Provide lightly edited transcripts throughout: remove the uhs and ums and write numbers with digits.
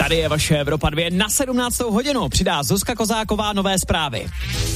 Tady je vaše Evropa 2 na 17. hodinu. Přidá Zuzka Kozáková nové zprávy.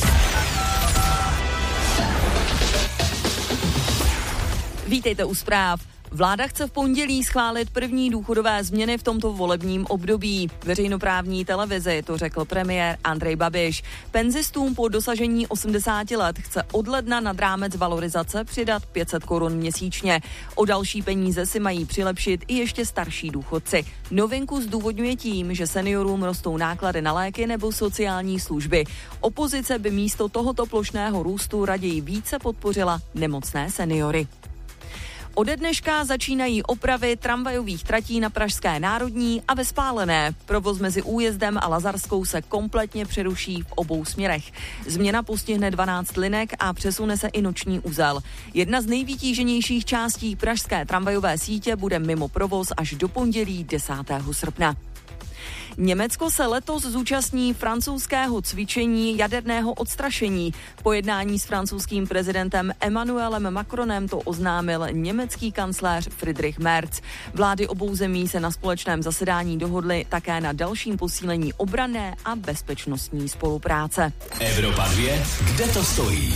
Vítejte u zpráv. Vláda chce v pondělí schválit první důchodové změny v tomto volebním období. Veřejnoprávní televizi to řekl premiér Andrej Babiš. Penzistům po dosažení 80 let chce od ledna nad rámec valorizace přidat 500 korun měsíčně. O další peníze si mají přilepšit i ještě starší důchodci. Novinku zdůvodňuje tím, že seniorům rostou náklady na léky nebo sociální služby. Opozice by místo tohoto plošného růstu raději více podpořila nemocné seniory. Ode dneška začínají opravy tramvajových tratí na Pražské národní a ve Spálené. Provoz mezi Újezdem a Lazarskou se kompletně přeruší v obou směrech. Změna postihne 12 linek a přesune se i noční uzel. Jedna z nejvytíženějších částí pražské tramvajové sítě bude mimo provoz až do pondělí 10. srpna. Německo se letos zúčastní francouzského cvičení jaderného odstrašení. Po jednání s francouzským prezidentem Emmanuelem Macronem to oznámil německý kancléř Friedrich Merz. Vlády obou zemí se na společném zasedání dohodly také na dalším posílení obranné a bezpečnostní spolupráce. Evropa 2, kde to stojí?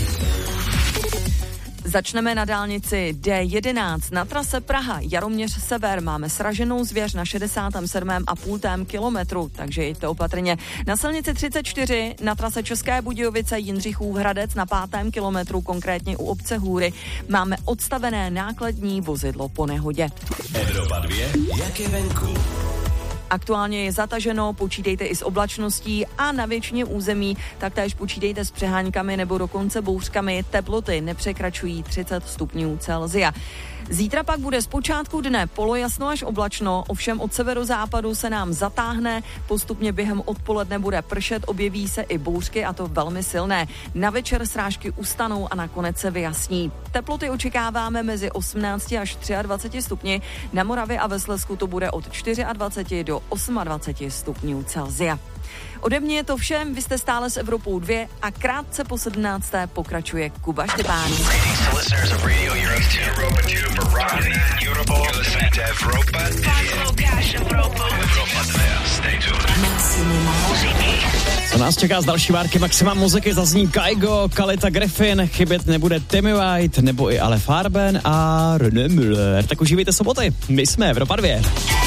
Začneme na dálnici D11 na trase Praha-Jaroměř sever. Máme sraženou zvěř na 67,5 kilometru, takže jeďte opatrně. Na silnici 34 na trase České Budějovice Jindřichův Hradec na 5. kilometru, konkrétně u obce Hůry, máme odstavené nákladní vozidlo po nehodě. Evropa 2, jak je venku? Aktuálně je zataženo, počítejte i s oblačností a na většině území taktéž počítejte s přeháňkami nebo dokonce bouřkami. Teploty nepřekračují 30 stupňů Celsia. Zítra pak bude zpočátku dne polojasno až oblačno, ovšem od severozápadu se nám zatáhne, postupně během odpoledne bude pršet, objeví se i bouřky a to velmi silné. Na večer srážky ustanou a nakonec se vyjasní. Teploty očekáváme mezi 18 až 23 stupni, na Moravě a ve Slezsku to bude od 24 do 28 stupňů Celsia. Ode mě je to vše, vy jste stále s Evropou 2 a krátce po 17. pokračuje Kuba Štěpán. Co nás čeká z další várky Maxima muziky, zazní Kygo, Kalita Griffin, chybět nebude Timmy White, nebo i Ale Farben a René Müller. Tak užívejte soboty, my jsme Evropa 2.